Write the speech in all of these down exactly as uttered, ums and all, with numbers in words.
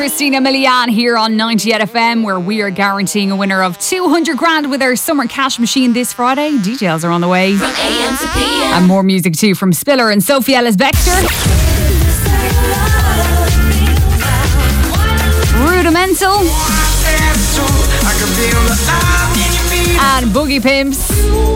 Christina Milian here on ninety-eight F M, where we are guaranteeing a winner of two hundred grand with our summer cash machine this Friday. Details are on the way. From A M to P M. And more music too from Spiller and Sophie Ellis-Bextor. Rudimental. And Boogie Pimps.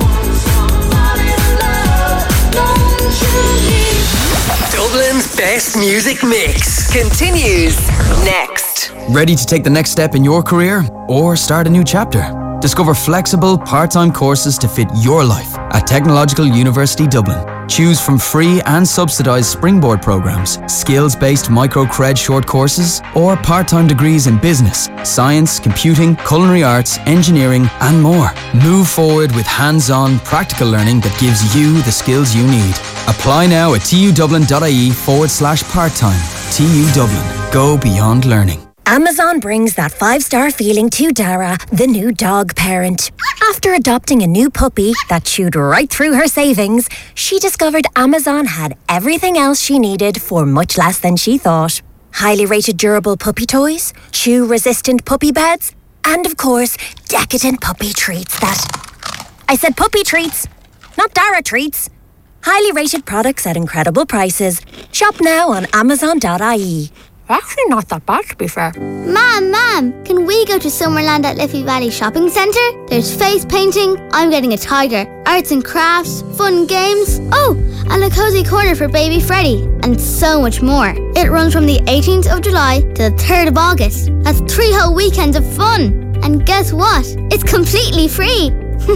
Dublin's best music mix continues next. Ready to take the next step in your career or start a new chapter? Discover flexible, part-time courses to fit your life at Technological University Dublin. Choose from free and subsidised springboard programmes, skills-based micro-cred short courses, or part-time degrees in business, science, computing, culinary arts, engineering, and more. Move forward with hands-on, practical learning that gives you the skills you need. Apply now at tudublin.ie forward slash part-time. T U Dublin. Go beyond learning. Amazon brings that five-star feeling to Dara, the new dog parent. After adopting a new puppy that chewed right through her savings, she discovered Amazon had everything else she needed for much less than she thought. Highly rated durable puppy toys, chew-resistant puppy beds, and of course, decadent puppy treats that... I said puppy treats, not Dara treats. Highly rated products at incredible prices. Shop now on amazon dot I E. Actually not that bad, to be fair. Mom, Mom, can we go to Summerland at Liffey Valley Shopping Centre? There's face painting, I'm getting a tiger, arts and crafts, fun games, oh, and a cosy corner for baby Freddie, and so much more. It runs from the eighteenth of July to the third of August. That's three whole weekends of fun. And guess what? It's completely free.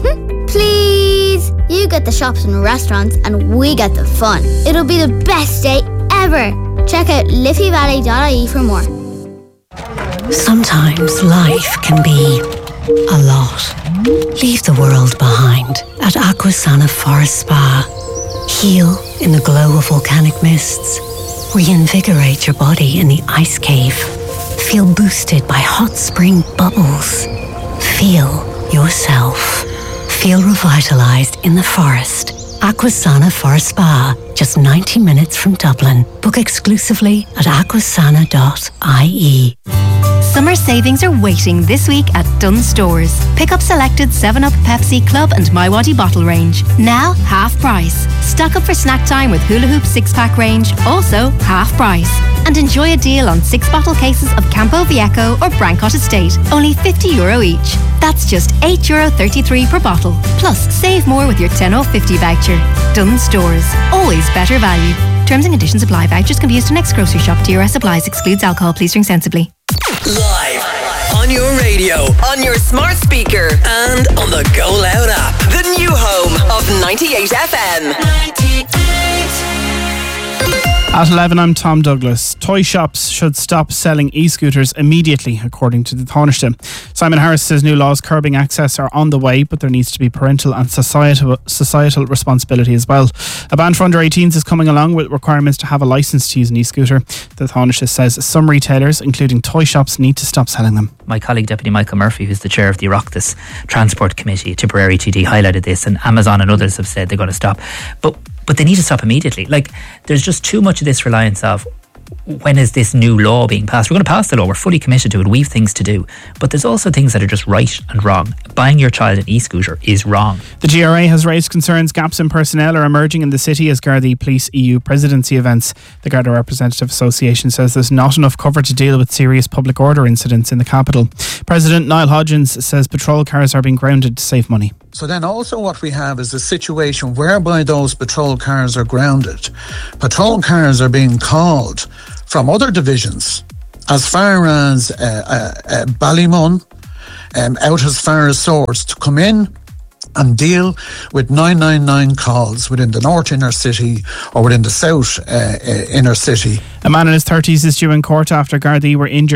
Please. You get the shops and restaurants, and we get the fun. It'll be the best day ever. Check out liffey valley dot I E for more. Sometimes life can be a lot. Leave the world behind at Aquasana Forest Spa. Heal in the glow of volcanic mists. Reinvigorate your body in the ice cave. Feel boosted by hot spring bubbles. Feel yourself. Feel revitalized in the forest. Aquasana Forest Spa, just ninety minutes from Dublin. Book exclusively at aquasana dot I E. Summer savings are waiting this week at Dunnes Stores. Pick up selected seven up, Pepsi, Club and MiWadi bottle range. Now half price. Stock up for snack time with Hula Hoop six-pack range, also half price. And enjoy a deal on six bottle cases of Campo Viejo or Brancott Estate, only fifty euro each. That's just eight euro thirty-three per bottle. Plus, save more with your ten off fifty voucher. Dunnes Stores. Always better value. Terms and conditions apply. Vouchers can be used to next grocery shop. T R S applies. Excludes alcohol. Please drink sensibly. Live on your radio, on your smart speaker, and on the Go Loud app. The new home of ninety-eight F M. ninety-eight. At eleven, I'm Tom Douglas. Toy shops should stop selling e-scooters immediately, according to the Taoiseach. Simon Harris says new laws curbing access are on the way, but there needs to be parental and societal societal responsibility as well. A ban for under eighteens is coming along with requirements to have a licence to use an e-scooter. The Taoiseach says some retailers, including toy shops, need to stop selling them. My colleague Deputy Michael Murphy, who's the chair of the Oireachtas Transport Committee, Tipperary T D, highlighted this, and Amazon and others have said they're going to stop. But But they need to stop immediately. Like, there's just too much of this reliance of when is this new law being passed? We're going to pass the law. We're fully committed to it. We've things to do. But there's also things that are just right and wrong. Buying your child an e-scooter is wrong. The G R A has raised concerns gaps in personnel are emerging in the city as Gardaí Police E U presidency events. The Garda Representative Association says there's not enough cover to deal with serious public order incidents in the capital. President Niall Hodgins says patrol cars are being grounded to save money. So then also what we have is a situation whereby those patrol cars are grounded. Patrol cars are being called from other divisions as far as uh, uh, uh, Ballymun, um, out as far as Swords, to come in and deal with nine nine nine calls within the North Inner City or within the South uh, uh, Inner City. A man in his thirties is due in court after Gardaí were injured